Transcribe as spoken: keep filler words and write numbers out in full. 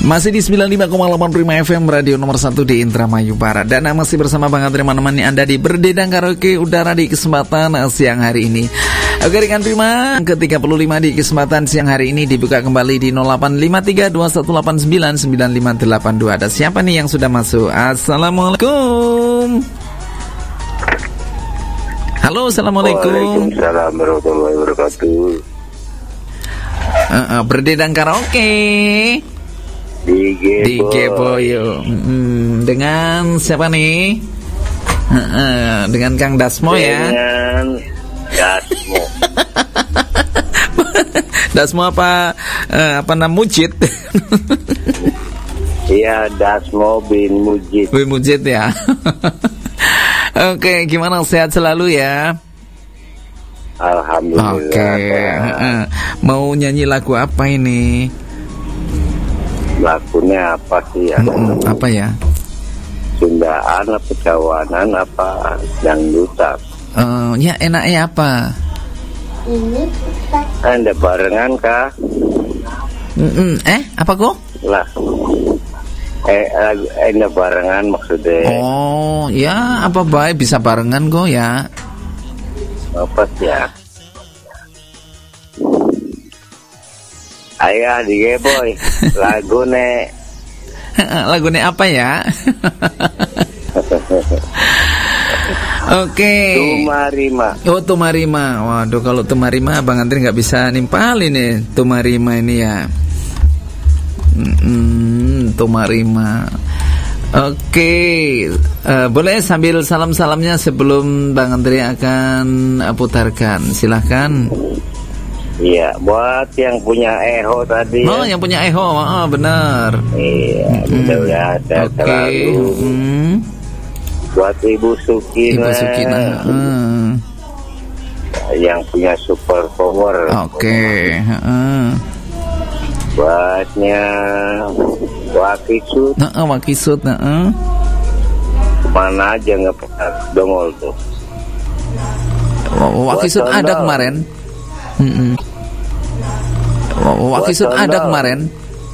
Masih di sembilan puluh lima koma delapan Prima F M, radio nomor satu di Indramayu Barat. Dan masih bersama Bang Andri menemani Anda di Berdendang Karaoke Udara di kesempatan siang hari ini. Oke, dengan Prima ke tiga puluh lima di kesempatan siang hari ini dibuka kembali di nol delapan lima tiga dua satu delapan sembilan sembilan lima delapan dua. Ada siapa nih yang sudah masuk? Assalamualaikum. Halo, assalamualaikum. Waalaikumsalam warahmatullahi wabarakatuh. Uh, uh, Berdendang Karaoke Di Geboyo. Hmm, dengan siapa nih? Uh, uh, dengan Kang Dasmo ya. Dengan Dasmo. Dasmo apa? Uh, apa nama Mujid? Iya, Dasmo bin Mujid. Bin Mujid ya. Oke, gimana, sehat selalu ya? Alhamdulillah. Oke. Uh, mau nyanyi lagu apa ini? Lagunya apa sih ya? Mm-mm, apa ya? Sundaan apa Jawanan apa dangdutan? Uh, ya enaknya apa? Ini Anda barengan kah? Mm-mm. Eh apa kok? Lah. Eh, Anda barengan maksudnya? Oh ya, apa baik bisa barengan kok ya? Apa sih ya? Ayah di Geboy lagu ne lagu ne apa ya? Oke. Tumarima. Oh, Tumarima. Waduh, kalau Tumarima Bang Andri nggak bisa nimpalin nih Tumarima ini ya. Hmm, Tumarima. Oke, uh, boleh sambil salam-salamnya sebelum Bang Andri akan putarkan. Silahkan. Iya, buat yang punya Eho tadi. Oh, ya. Yang punya Eho, oh, benar. Iya, mm-hmm. mudah-mudahan sehat okay. selalu. Mm-hmm. Buat Ibu Sukina. Ibu Sukina. Mm. Yang punya super power. Oke. Okay. Uh. Buatnya Wakisut. Nah, uh, Wakisut. Nah, uh. Kemana aja nggak pernah dongol tuh. Wakisut ada kemarin. Mm-mm. Wakisut ada kemarin.